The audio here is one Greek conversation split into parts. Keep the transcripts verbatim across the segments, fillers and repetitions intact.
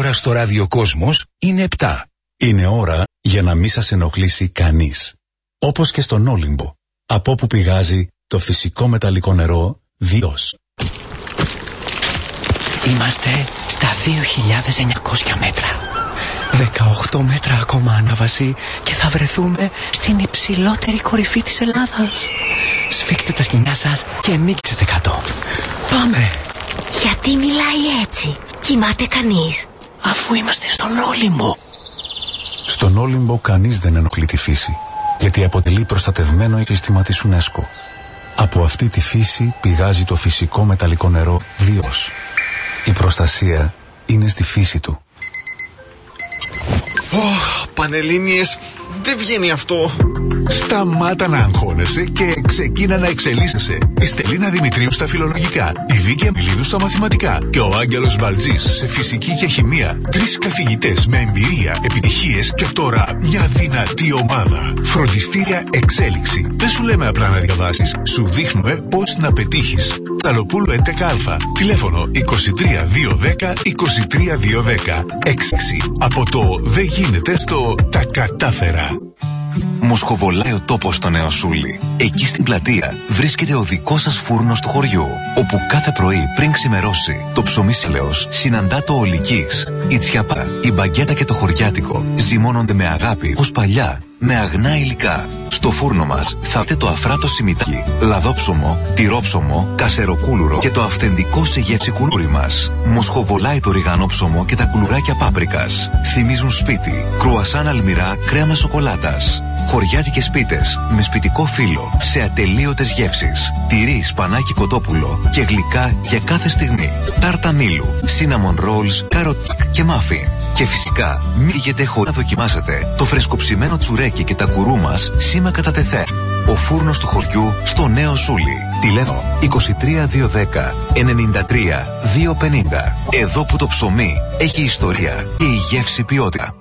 ώρα στο ραδιοκόσμος είναι επτά. Είναι ώρα για να μην σας ενοχλήσει κανείς. Όπως και στον Όλυμπο, από όπου πηγάζει το φυσικό μεταλλικό νερό Διός. Είμαστε στα δύο χιλιάδες εννιακόσια μέτρα. δεκαοκτώ μέτρα ακόμα ανάβαση και θα βρεθούμε στην υψηλότερη κορυφή της Ελλάδας. Σφίξτε τα σκοινιά σας και ανοίξετε κάτω. Πάμε! Γιατί μιλάει έτσι? Κοιμάται κανείς? Αφού είμαστε στον Όλυμπο. Στον Όλυμπο κανείς δεν ενοχλεί τη φύση, γιατί αποτελεί προστατευμένο οικοστήμα της UNESCO. Από αυτή τη φύση πηγάζει το φυσικό μεταλλικό νερό Διός. Η προστασία είναι στη φύση του. Oh, Πανελλήνιες, δεν βγαίνει αυτό. Σταμάτα να αγχώνεσαι και ξεκίνα να εξελίσσεσαι. Η Στελίνα Δημητρίου στα φιλολογικά, η Βίκη Αμιλίδου στα μαθηματικά και ο Άγγελος Μπαλτζής σε φυσική και χημεία. Τρεις καθηγητές με εμπειρία, επιτυχίες και τώρα μια δυνατή ομάδα. Φροντιστήρια Εξέλιξη. Δεν σου λέμε απλά να διαβάσεις, σου δείχνουμε πώς να πετύχεις. Τσαλοπούλου έντεκα Α. Τηλέφωνο είκοσι τρία διακόσια δέκα είκοσι τρία διακόσια δέκα. Έξι. Από το δεν γίνεται στο τα κατάφερα. Μοσχοβολάει ο τόπος στο Νέο Σούλι. Εκεί στην πλατεία βρίσκεται ο δικός σας φούρνος του χωριού, όπου κάθε πρωί πριν ξημερώσει το ψωμί σιλέος συναντά το ολικής. Η τσιαπά, η μπαγκέτα και το χωριάτικο ζυμώνονται με αγάπη ως παλιά, με αγνά υλικά. Στο φούρνο μας θα βρείτε το αφράτο σιμιτάκι, λαδόψωμο, τυρόψωμο, κασεροκούλουρο και το αυθεντικό σε γεύση κουλούρι μας. Μοσχοβολάει το ριγανόψωμο και τα κουλουράκια πάπρικας. Θυμίζουν σπίτι, κρουασάν αλμυρά, κρέμα σοκολάτας. Χωριάτικες πίτες με σπιτικό φύλλο σε ατελείωτες γεύσεις. Τυρί, σπανάκι, κοτόπουλο και γλυκά για κάθε στιγμή. Τάρτα μήλου, cinnamon rolls, καροτάκ και μάφιν. Και φυσικά μην φύγετε χωρίς να δοκιμάσετε το φρεσκοψημένο τσουρέκι και τα κουρού μας σήμα κατά τεθέ. Ο φούρνος του χωριού στο Νέο Σούλι. Τηλέφωνο είκοσι τρία διακόσια δέκα ενενήντα τρία διακόσια πενήντα. Εδώ που το ψωμί έχει ιστορία και η γεύση ποιότητα.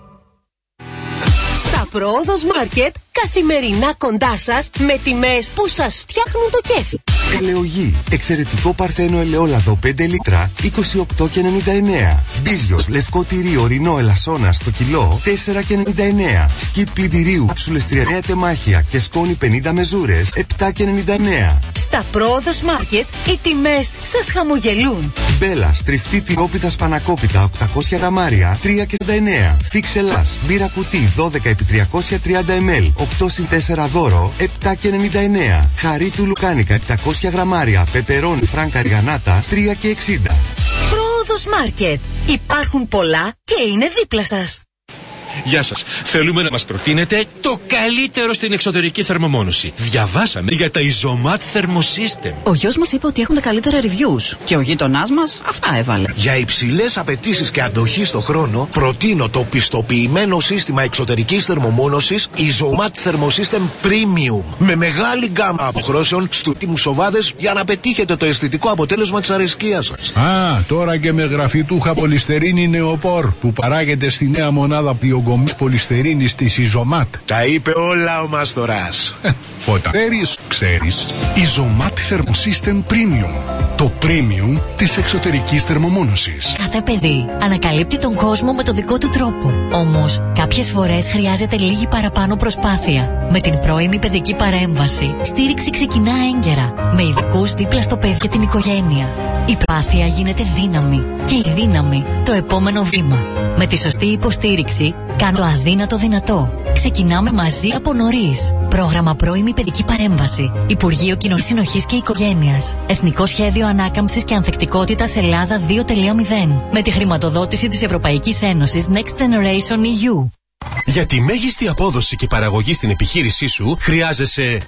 Πρόοδος Μάρκετ, καθημερινά κοντά σας με τιμές που σας φτιάχνουν το κέφι. Ελαιογή, εξαιρετικό παρθένο ελαιόλαδο πέντε λίτρα, είκοσι οκτώ και ενενήντα εννέα. Μπίζιος, λευκό τυρί ορεινό ελασσόνα στο κιλό, τέσσερα και ενενήντα εννέα. Σκιπ πλυντηρίου, κάψουλες τριάντα εννέα τεμάχια και σκόνη πενήντα μεζούρες, επτά και ενενήντα εννέα. Στα Πρόοδος Μάρκετ, οι τιμές σας χαμογελούν. Μπέλα, στριφτή τυρόπιτα σπανακόπιτα, οκτακόσια γραμμάρια, τρία και ενενήντα εννέα. Φίξ Ελλάς, μπύρα κουτί, δώδεκα επί τριακόσια τριάντα μιλιλίτρα, οκτώ συν τέσσερα δώρο, επτά και ενενήντα εννέα. Χαρί του λουκάνικα, επτακόσια γραμμάρια, πεπερώνι φράνκα ριγανάτα, τρία και εξήντα. Πρόοδος Μάρκετ. Υπάρχουν πολλά και είναι δίπλα σας. Γεια σας. Θέλουμε να μας προτείνετε το καλύτερο στην εξωτερική θερμομόνωση. Διαβάσαμε για τα Isomat Thermosystem. Ο γιος μας είπε ότι έχουν τα καλύτερα reviews και ο γείτονάς μας αυτά έβαλε. Για υψηλές απαιτήσεις και αντοχή στο χρόνο, προτείνω το πιστοποιημένο σύστημα εξωτερικής θερμομόνωσης Isomat Thermosystem Premium. Με μεγάλη γκάμα αποχρώσεων στου τιμουσοβάδες για να πετύχετε το αισθητικό αποτέλεσμα της αρεσκίας σας. Α, τώρα και με γραφιτούχα πολυστερίνη νεοπόρ που παράγεται στη νέα μονάδα διογκομής πολυστερίνης της Isomat. Τα είπε όλα ο Μάστορας. Ε, όταν ξέρεις, ξέρεις. Isomat Thermosystem Premium. Το premium της εξωτερικής θερμομόνωσης. Κάθε παιδί ανακαλύπτει τον κόσμο με το δικό του τρόπο. Όμως, κάποιες φορές χρειάζεται λίγη παραπάνω προσπάθεια. Με την πρώιμη παιδική παρέμβαση, στήριξη ξεκινά έγκαιρα, με ειδικούς δίπλα στο παιδί και την οικογένεια. Η προσπάθεια γίνεται δύναμη και η δύναμη το επόμενο βήμα. Με τη σωστή υποστήριξη, κάνω το αδύνατο δυνατό. Ξεκινάμε μαζί από νωρίς. Πρόγραμμα πρώιμη παιδική παρέμβαση. Υπουργείο Κοινωνικής Συνοχής και Οικογένειας. Εθνικό Σχέδιο Ανάκαμψης και Ανθεκτικότητας Ελλάδα δύο τελεία μηδέν. Με τη χρηματοδότηση της Ευρωπαϊκής Ένωσης Next Generation ι γιου. Για τη μέγιστη απόδοση και παραγωγή στην επιχείρησή σου χρειάζεσαι